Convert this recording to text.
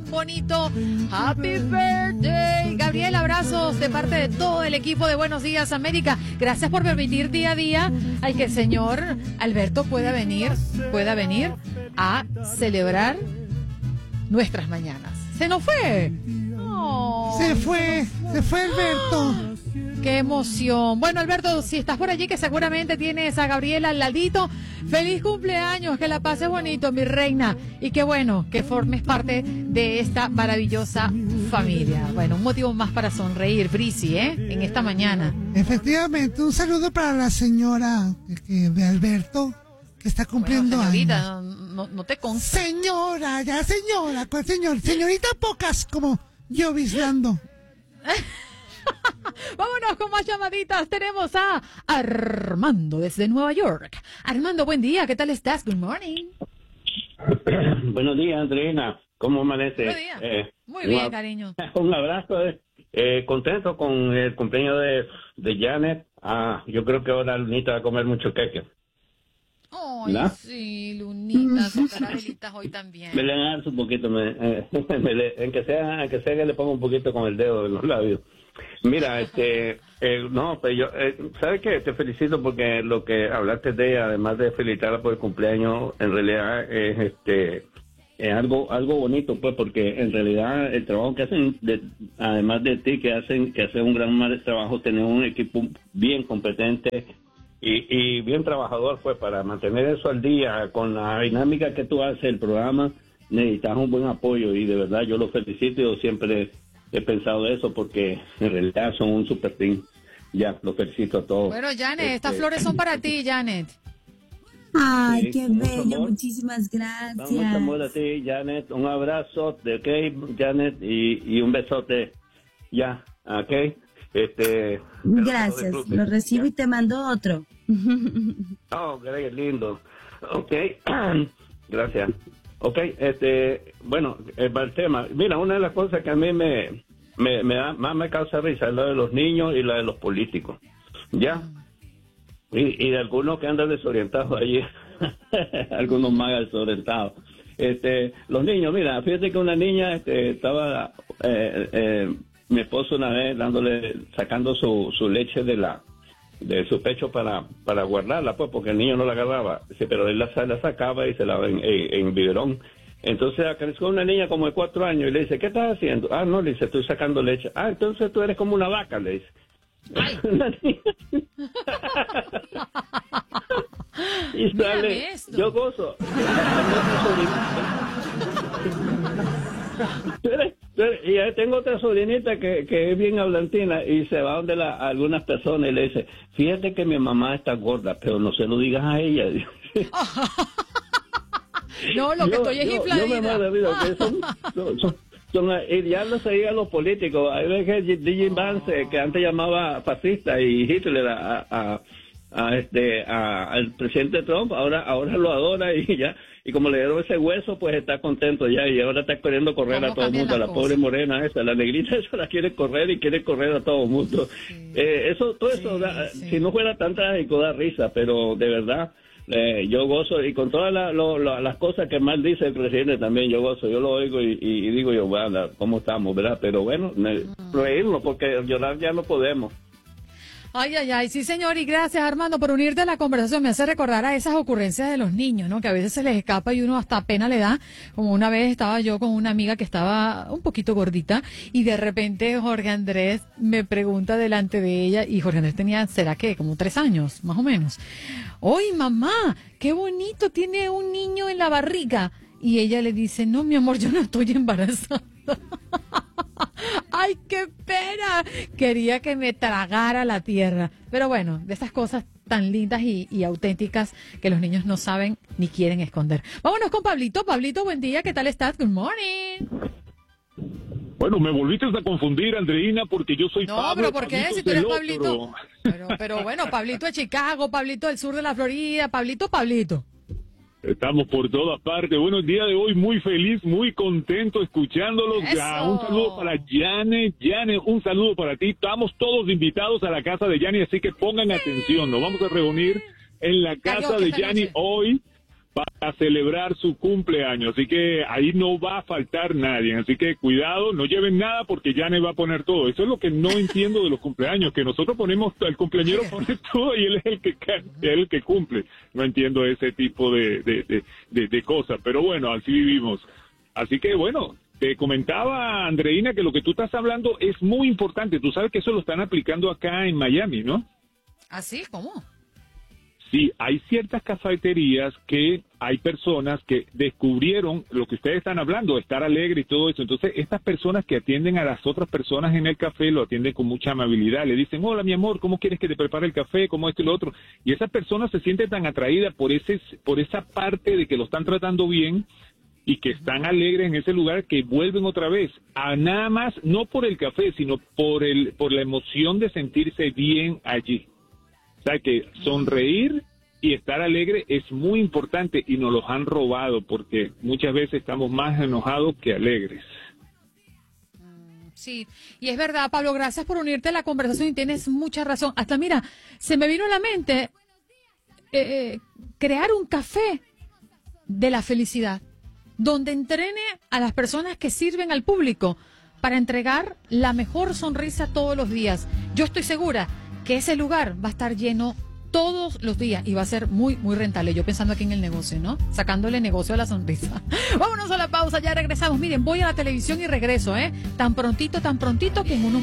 bonito Happy Birthday. Gabriel, abrazos de parte de todo el equipo de Buenos Días América. Gracias por permitir día a día al que el señor Alberto pueda venir a celebrar nuestras mañanas. ¿Se nos fue? Oh. Se fue Alberto. ¡Qué emoción! Bueno, Alberto, si estás por allí, que seguramente tienes a Gabriela al ladito, feliz cumpleaños, que la pases bonito, mi reina, y qué bueno que formes parte de esta maravillosa familia. Bueno, un motivo más para sonreír, Brisi, en esta mañana. Efectivamente, un saludo para la señora de Alberto, que está cumpliendo señorita, años. No te consta. Señora, ¿cuál señor? Señorita pocas, como yo vislando. Vámonos con más llamaditas. Tenemos a Armando desde Nueva York. Armando, buen día. ¿Qué tal estás? Good morning. Buenos días, Andreina. ¿Cómo amanece? Buenos días. Muy bien, cariño. Un abrazo. Contento con el cumpleaños de Janet. Yo creo que ahora Lunita va a comer mucho queque. Ay, ¿no? Sí, Lunita, tocará velitas hoy también. Me le dan un poquito, aunque sea que le ponga un poquito con el dedo en los labios. Mira, no, pues yo, ¿sabes qué? Te felicito porque lo que hablaste de ella, además de felicitarla por el cumpleaños, en realidad es algo bonito, pues, porque en realidad el trabajo que hacen, además de ti, que hacen un gran trabajo, tener un equipo bien competente y bien trabajador, pues, para mantener eso al día, con la dinámica que tú haces, el programa, necesitas un buen apoyo y de verdad yo lo felicito. Yo siempre he pensado eso porque en realidad son un super team. Ya, lo felicito a todos. Bueno, Janet, estas flores son para ti, Janet. Ay, Sí, qué bello, muchísimas gracias. Mucho amor a ti, Janet. Un abrazo, ok, Janet, y un besote. Ya, ok. Gracias, lo recibo y te mando otro. Oh, qué lindo. Ok, gracias. Ok, bueno, para el tema. Mira, una de las cosas que a mí me causa risa es lo de los niños y la de los políticos. ¿Ya? Y de algunos que andan desorientados allí. Algunos más desorientados. Los niños, mira, fíjate que una niña estaba mi esposo una vez sacando su leche de su pecho para guardarla, pues, porque el niño no la agarraba. Sí, pero él la sacaba y se la daba en biberón. Entonces acarició una niña como de 4 años y le dice, ¿qué estás haciendo? Ah, no, le dice, estoy sacando leche. Ah, entonces tú eres como una vaca, le dice. Y sale, yo gozo. Y ahí tengo otra sobrinita que es bien hablantina y se va donde algunas personas y le dice, fíjate que mi mamá está gorda, pero no se lo digas a ella. No, lo que estoy es infladita. Yo me muero de vida, y ya no se diga a los políticos. Hay veces que DJ Vance, que antes llamaba fascista, y Hitler al presidente Trump, ahora lo adora y ya. Y como le dieron ese hueso, pues está contento ya. Y ahora está queriendo correr a todo el mundo. A la pobre morena esa, la negrita esa la quiere correr y quiere correr a todo el mundo. Sí. Todo eso, si no fuera tan trágico, da risa, pero de verdad, yo gozo. Y con todas las cosas que mal dice el presidente también, yo gozo. Yo lo oigo y digo yo, bueno, ¿cómo estamos, verdad? Pero bueno, reírnos, porque llorar ya no podemos. Ay, sí, señor, y gracias, Armando, por unirte a la conversación. Me hace recordar a esas ocurrencias de los niños, ¿no? Que a veces se les escapa y uno hasta pena le da. Como una vez estaba yo con una amiga que estaba un poquito gordita y de repente Jorge Andrés me pregunta delante de ella, y Jorge Andrés tenía, ¿será qué? Como 3 años, más o menos. ¡Oye, mamá, qué bonito, tiene un niño en la barriga! Y ella le dice, no, mi amor, yo no estoy embarazada. ¡Ay, qué pena! Quería que me tragara la tierra. Pero bueno, de esas cosas tan lindas y auténticas que los niños no saben ni quieren esconder. Vámonos con Pablito. Pablito, buen día. ¿Qué tal estás? Good morning. Bueno, me volviste a confundir, Andreina, porque yo soy Pablo. No, pero ¿por qué? Si tú eres Pablito. Pero bueno, Pablito de Chicago, Pablito del sur de la Florida, Pablito. Estamos por todas partes. Bueno, el día de hoy muy feliz, muy contento escuchándolos. Ya, un saludo para Janet. Janet, un saludo para ti. Estamos todos invitados a la casa de Janet, así que pongan atención. Nos vamos a reunir en la casa de Janet hoy para celebrar su cumpleaños. Así que ahí no va a faltar nadie. Así que cuidado, no lleven nada porque Janet va a poner todo. Eso es lo que no entiendo de los cumpleaños, que nosotros ponemos, el cumpleañero pone todo y él es el que cumple. No entiendo ese tipo de cosas. Pero bueno, así vivimos. Así que bueno, te comentaba, Andreina, que lo que tú estás hablando es muy importante. Tú sabes que eso lo están aplicando acá en Miami, ¿no? ¿Ah, sí? ¿Cómo? Sí, hay ciertas cafeterías que hay personas que descubrieron lo que ustedes están hablando, estar alegre y todo eso. Entonces, estas personas que atienden a las otras personas en el café lo atienden con mucha amabilidad. Le dicen, hola, mi amor, ¿cómo quieres que te prepare el café? ¿Cómo esto y lo otro? Y esas personas se sienten tan atraídas por esa parte de que lo están tratando bien y que están alegres en ese lugar, que vuelven otra vez a nada más, no por el café, sino por la emoción de sentirse bien allí. O sea, que sonreír y estar alegre es muy importante y nos los han robado porque muchas veces estamos más enojados que alegres. Sí, y es verdad, Pablo, gracias por unirte a la conversación y tienes mucha razón. Hasta mira, se me vino a la mente crear un café de la felicidad, donde entrene a las personas que sirven al público para entregar la mejor sonrisa todos los días. Yo estoy segura que ese lugar va a estar lleno todos los días y va a ser muy, muy rentable. Yo pensando aquí en el negocio, ¿no? Sacándole negocio a la sonrisa. Vámonos a la pausa, ya regresamos. Miren, voy a la televisión y regreso, ¿eh? Tan prontito que en unos